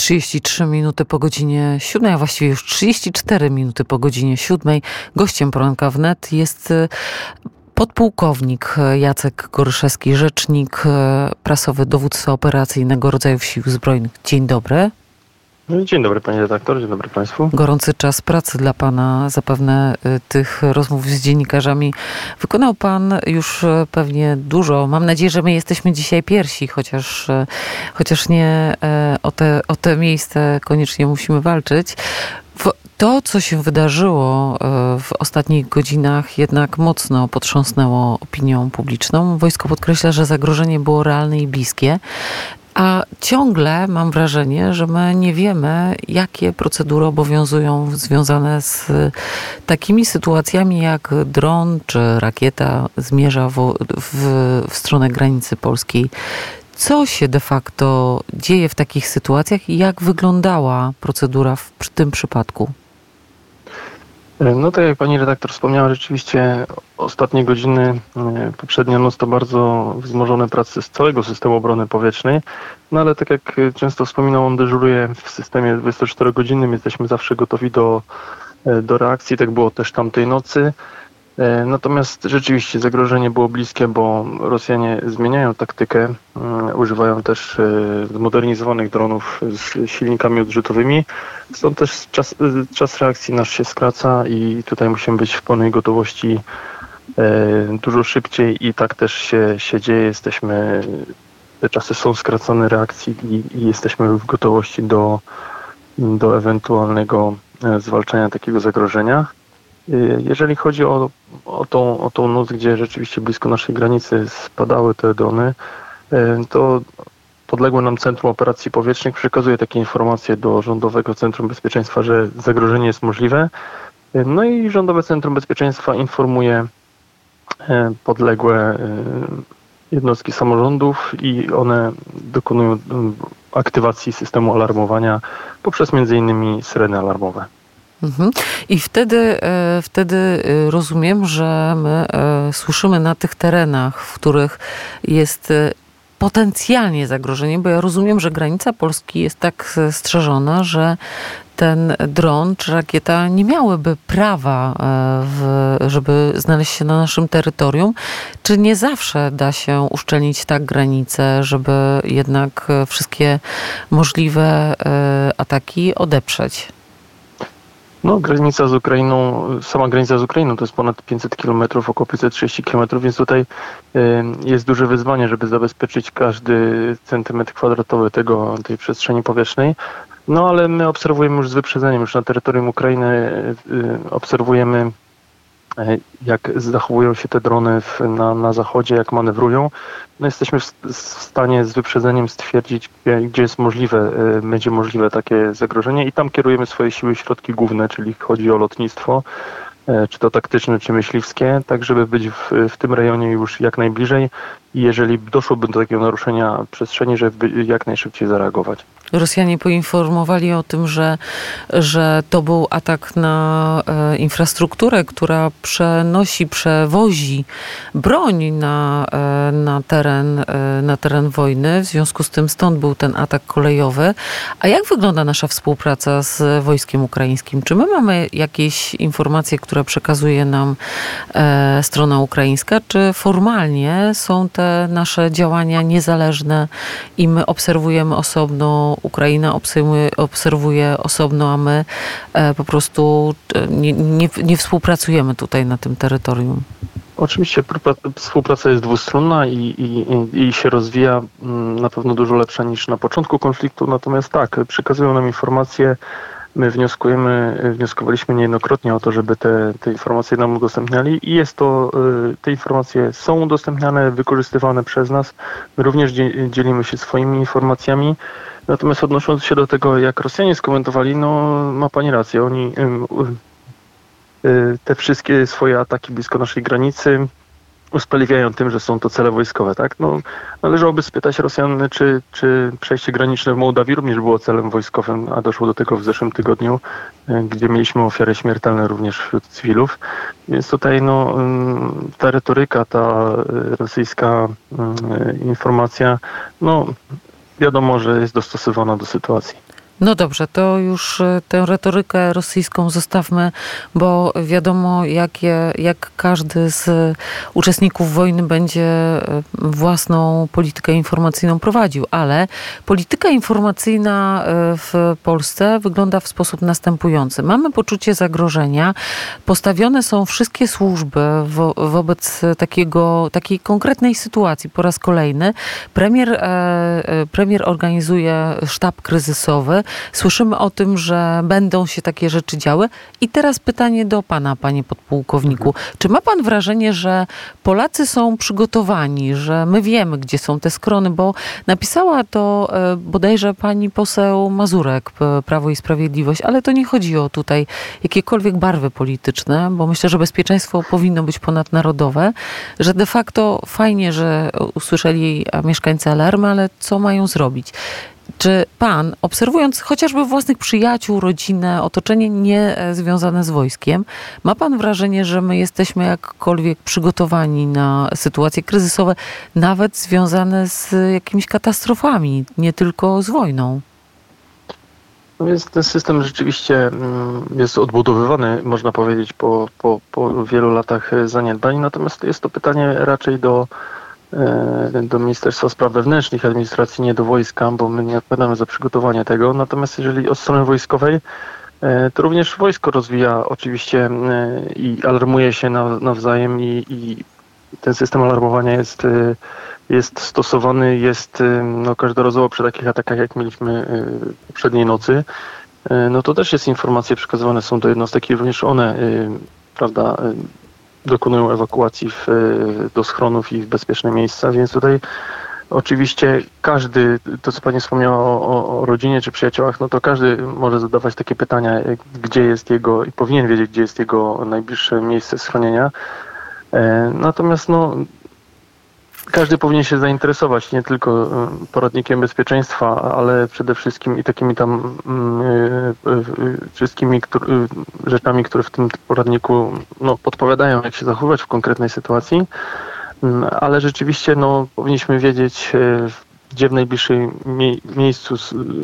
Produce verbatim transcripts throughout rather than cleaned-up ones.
trzydzieści trzy minuty po godzinie siódmej, a właściwie już trzydzieści cztery minuty po godzinie siódmej. Gościem poranka wnet jest podpułkownik Jacek Goryszewski, rzecznik prasowy Dowództwa Operacyjnego Rodzajów Sił Zbrojnych. Dzień dobry. Dzień dobry panie redaktor, dzień dobry państwu. Gorący czas pracy dla pana, zapewne tych rozmów z dziennikarzami wykonał pan już pewnie dużo. Mam nadzieję, że my jesteśmy dzisiaj pierwsi, chociaż, chociaż nie o te, o te miejsce koniecznie musimy walczyć. To, co się wydarzyło w ostatnich godzinach, jednak mocno potrząsnęło opinią publiczną. Wojsko podkreśla, że zagrożenie było realne i bliskie. A ciągle mam wrażenie, że my nie wiemy, jakie procedury obowiązują związane z takimi sytuacjami, jak dron czy rakieta zmierza w, w, w stronę granicy polskiej. Co się de facto dzieje w takich sytuacjach i jak wyglądała procedura w tym przypadku? No tak jak pani redaktor wspomniała, rzeczywiście ostatnie godziny, poprzednia noc to bardzo wzmożone prace z całego systemu obrony powietrznej, no ale tak jak często wspominał, on dyżuruje w systemie dwudziestoczterogodzinnym, jesteśmy zawsze gotowi do, do reakcji, tak było też tamtej nocy. Natomiast rzeczywiście zagrożenie było bliskie, bo Rosjanie zmieniają taktykę, używają też zmodernizowanych dronów z silnikami odrzutowymi. Stąd też czas, czas reakcji nasz się skraca i tutaj musimy być w pełnej gotowości dużo szybciej i tak też się, się dzieje. Jesteśmy, te czasy są skracane reakcji i, i jesteśmy w gotowości do, do ewentualnego zwalczania takiego zagrożenia. Jeżeli chodzi o, o, tą, o tą noc, gdzie rzeczywiście blisko naszej granicy spadały te drony, to podległe nam Centrum Operacji Powietrznych przekazuje takie informacje do Rządowego Centrum Bezpieczeństwa, że zagrożenie jest możliwe. No i Rządowe Centrum Bezpieczeństwa informuje podległe jednostki samorządów i one dokonują aktywacji systemu alarmowania poprzez między innymi syreny alarmowe. Mhm. I wtedy, wtedy rozumiem, że my słyszymy na tych terenach, w których jest potencjalnie zagrożenie, bo ja rozumiem, że granica Polski jest tak strzeżona, że ten dron czy rakieta nie miałyby prawa, w, żeby znaleźć się na naszym terytorium. Czy nie zawsze da się uszczelnić tak granicę, żeby jednak wszystkie możliwe ataki odeprzeć? No, granica z Ukrainą, sama granica z Ukrainą to jest ponad pięćset kilometrów, około pięćset trzydzieści kilometrów, więc tutaj y, jest duże wyzwanie, żeby zabezpieczyć każdy centymetr kwadratowy tego, tej przestrzeni powietrznej. No, ale my obserwujemy już z wyprzedzeniem, już na terytorium Ukrainy y, obserwujemy, y, jak zachowują się te drony w, na, na zachodzie, jak manewrują. No, jesteśmy w, w stanie z wyprzedzeniem stwierdzić, gdzie jest możliwe, będzie możliwe takie zagrożenie i tam kierujemy swoje siły i środki główne, czyli chodzi o lotnictwo, czy to taktyczne, czy myśliwskie, tak żeby być w, w tym rejonie już jak najbliżej i jeżeli doszłoby do takiego naruszenia przestrzeni, żeby jak najszybciej zareagować. Rosjanie poinformowali o tym, że, że to był atak na e, infrastrukturę, która przenosi, przewozi broń na, e, na, teren, e, na teren wojny. W związku z tym stąd był ten atak kolejowy. A jak wygląda nasza współpraca z wojskiem ukraińskim? Czy my mamy jakieś informacje, które przekazuje nam e, strona ukraińska, czy formalnie są te nasze działania niezależne i my obserwujemy osobno, Ukraina obserwuje, obserwuje osobno, a my e, po prostu nie, nie, nie współpracujemy tutaj na tym terytorium? Oczywiście współpraca jest dwustronna i, i, i się rozwija na pewno dużo lepsza niż na początku konfliktu, natomiast tak, przekazują nam informacje. My wnioskujemy, wnioskowaliśmy niejednokrotnie o to, żeby te, te informacje nam udostępniali i jest to, te informacje są udostępniane, wykorzystywane przez nas. My również dzielimy się swoimi informacjami. Natomiast odnosząc się do tego, jak Rosjanie skomentowali, no ma pani rację, oni te wszystkie swoje ataki blisko naszej granicy usprawiedliwiają tym, że są to cele wojskowe, tak? No, należałoby spytać Rosjan, czy, czy przejście graniczne w Mołdawii również było celem wojskowym, a doszło do tego w zeszłym tygodniu, gdzie mieliśmy ofiary śmiertelne również wśród cywilów. Więc tutaj no, ta retoryka, ta rosyjska informacja, no wiadomo, że jest dostosowana do sytuacji. No dobrze, to już tę retorykę rosyjską zostawmy, bo wiadomo, jakie, jak każdy z uczestników wojny będzie własną politykę informacyjną prowadził, ale polityka informacyjna w Polsce wygląda w sposób następujący. Mamy poczucie zagrożenia, postawione są wszystkie służby wo, wobec takiego, takiej konkretnej sytuacji po raz kolejny. Premier, premier organizuje sztab kryzysowy. Słyszymy o tym, że będą się takie rzeczy działy. I teraz pytanie do pana, panie podpułkowniku. Mhm. Czy ma pan wrażenie, że Polacy są przygotowani, że my wiemy, gdzie są te skrony? Bo napisała to bodajże pani poseł Mazurek, Prawo i Sprawiedliwość, ale to nie chodzi o tutaj jakiekolwiek barwy polityczne, bo myślę, że bezpieczeństwo powinno być ponadnarodowe, że de facto fajnie, że usłyszeli mieszkańcy alarmy, ale co mają zrobić? Czy pan, obserwując chociażby własnych przyjaciół, rodzinę, otoczenie nie związane z wojskiem, ma pan wrażenie, że my jesteśmy jakkolwiek przygotowani na sytuacje kryzysowe, nawet związane z jakimiś katastrofami, nie tylko z wojną? No więc ten system rzeczywiście jest odbudowywany, można powiedzieć, po, po, po wielu latach zaniedbań, natomiast jest to pytanie raczej do do Ministerstwa Spraw Wewnętrznych i Administracji, nie do wojska, bo my nie odpowiadamy za przygotowanie tego. Natomiast jeżeli od strony wojskowej, to również wojsko rozwija oczywiście i alarmuje się nawzajem i, i ten system alarmowania jest, jest stosowany, jest no, każdorazowo przy takich atakach, jak mieliśmy poprzedniej nocy. No to też jest informacje przekazywane są do jednostek i również one, prawda, dokonują ewakuacji w, do schronów i w bezpieczne miejsca, więc tutaj oczywiście każdy, to co pani wspomniała o, o, o rodzinie czy przyjaciołach, no to każdy może zadawać takie pytania, gdzie jest jego i powinien wiedzieć, gdzie jest jego najbliższe miejsce schronienia. E, natomiast no każdy powinien się zainteresować nie tylko poradnikiem bezpieczeństwa, ale przede wszystkim i takimi tam wszystkimi który, rzeczami, które w tym poradniku no, podpowiadają, jak się zachowywać w konkretnej sytuacji. Ale rzeczywiście no, powinniśmy wiedzieć, gdzie w najbliższym mie- miejscu,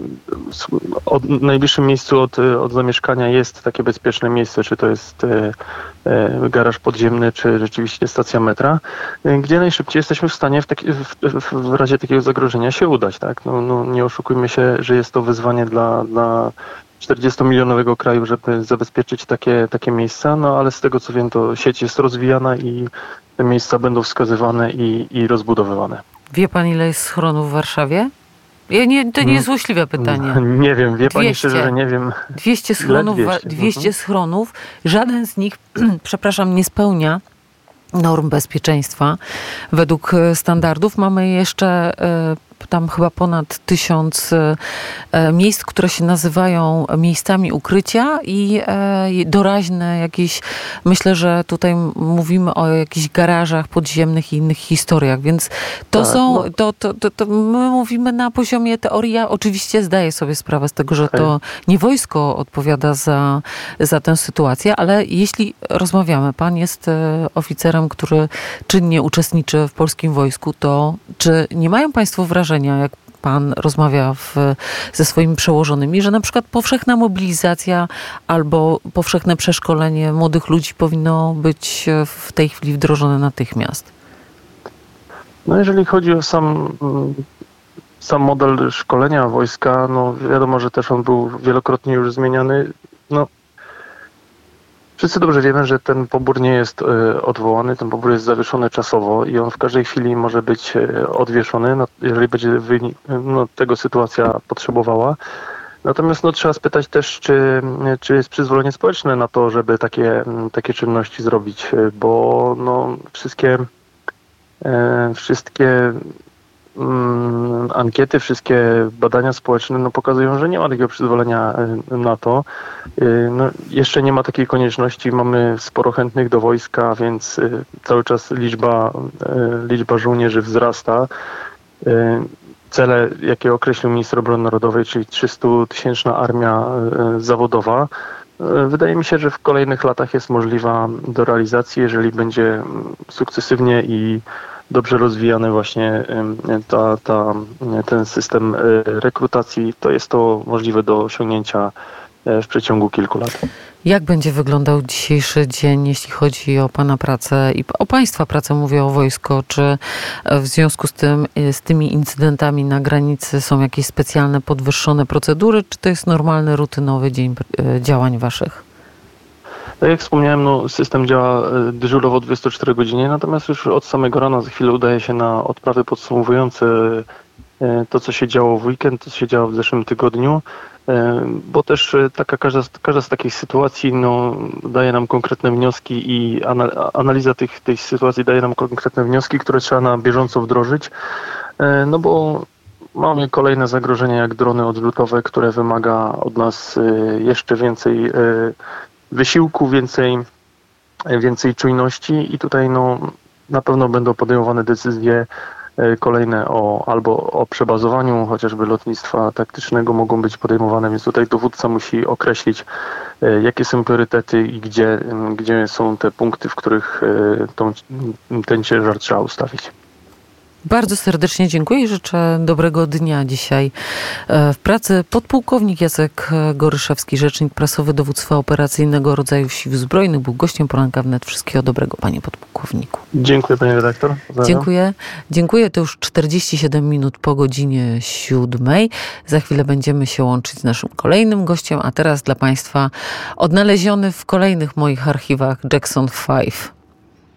od, najbliższym miejscu od, od zamieszkania jest takie bezpieczne miejsce, czy to jest e, e, garaż podziemny, czy rzeczywiście stacja metra, gdzie najszybciej jesteśmy w stanie w, taki, w, w, w razie takiego zagrożenia się udać. Tak? No, no, nie oszukujmy się, że jest to wyzwanie dla, dla czterdziestomilionowego kraju, żeby zabezpieczyć takie, takie miejsca, no ale z tego co wiem, to sieć jest rozwijana i te miejsca będą wskazywane i, i rozbudowywane. Wie pan, ile jest schronów w Warszawie? Ja nie, to nie jest złośliwe pytanie. Nie wiem, wie pani szczerze, że nie wiem. dwieście schronów, dwieście, dwieście mhm. schronów. Żaden z nich, przepraszam, nie spełnia norm bezpieczeństwa według standardów. Mamy jeszcze tam chyba ponad tysiąc miejsc, które się nazywają miejscami ukrycia i doraźne jakieś, myślę, że tutaj mówimy o jakichś garażach podziemnych i innych historiach, więc to tak, są, no. to, to, to, to my mówimy na poziomie teorii. Ja oczywiście zdaję sobie sprawę z tego, że to nie wojsko odpowiada za, za tę sytuację, ale jeśli rozmawiamy, pan jest oficerem, który czynnie uczestniczy w polskim wojsku, to czy nie mają państwo wrażenia, jak pan rozmawia w, ze swoimi przełożonymi, że na przykład powszechna mobilizacja albo powszechne przeszkolenie młodych ludzi powinno być w tej chwili wdrożone natychmiast? No jeżeli chodzi o sam, sam model szkolenia wojska, no wiadomo, że też on był wielokrotnie już zmieniany. No, wszyscy dobrze wiemy, że ten pobór nie jest y, odwołany, ten pobór jest zawieszony czasowo i on w każdej chwili może być y, odwieszony, no, jeżeli będzie wynik, no, tego sytuacja potrzebowała. Natomiast no, trzeba spytać też, czy, czy jest przyzwolenie społeczne na to, żeby takie, takie czynności zrobić, bo no, wszystkie, y, wszystkie ankiety, wszystkie badania społeczne no, pokazują, że nie ma takiego przyzwolenia na to. No, jeszcze nie ma takiej konieczności. Mamy sporo chętnych do wojska, więc cały czas liczba, liczba żołnierzy wzrasta. Cele, jakie określił minister obrony narodowej, czyli trzystutysięczna armia zawodowa, wydaje mi się, że w kolejnych latach jest możliwa do realizacji, jeżeli będzie sukcesywnie i dobrze rozwijany właśnie ta, ta, ten system rekrutacji, to jest to możliwe do osiągnięcia w przeciągu kilku lat. Jak będzie wyglądał dzisiejszy dzień, jeśli chodzi o Pana pracę i o Państwa pracę, mówię o wojsko? Czy w związku z tym, z tymi incydentami na granicy są jakieś specjalne, podwyższone procedury, czy to jest normalny, rutynowy dzień działań Waszych? Tak jak wspomniałem, no, system działa dyżurowo dwadzieścia cztery godziny, natomiast już od samego rana za chwilę udaje się na odprawy podsumowujące to, co się działo w weekend, to, co się działo w zeszłym tygodniu, bo też taka, każda, każda z takich sytuacji no, daje nam konkretne wnioski i analiza tych, tych sytuacji daje nam konkretne wnioski, które trzeba na bieżąco wdrożyć, no bo mamy kolejne zagrożenia jak drony odrzutowe, które wymaga od nas jeszcze więcej wysiłku, więcej, więcej czujności i tutaj no, na pewno będą podejmowane decyzje kolejne o albo o przebazowaniu chociażby lotnictwa taktycznego mogą być podejmowane, więc tutaj dowódca musi określić, jakie są priorytety i gdzie, gdzie są te punkty, w których tą, ten ciężar trzeba ustawić. Bardzo serdecznie dziękuję i życzę dobrego dnia dzisiaj w pracy. Podpułkownik Jacek Goryszewski, rzecznik prasowy Dowództwa Operacyjnego Rodzajów Sił Zbrojnych, był gościem Poranka Wnet. Wszystkiego dobrego, panie podpułkowniku. Dziękuję, panie redaktor. Zaraz. Dziękuję. Dziękuję. To już czterdzieści siedem minut po godzinie siódmej. Za chwilę będziemy się łączyć z naszym kolejnym gościem, a teraz dla państwa odnaleziony w kolejnych moich archiwach Jackson pięć.